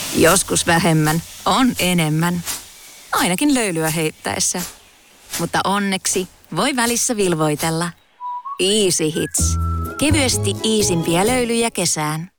Joskus vähemmän on enemmän. Ainakin löylyä heittäessä. Mutta onneksi voi välissä vilvoitella. Easy Hits. Kevyesti iisimpiä löylyjä kesään.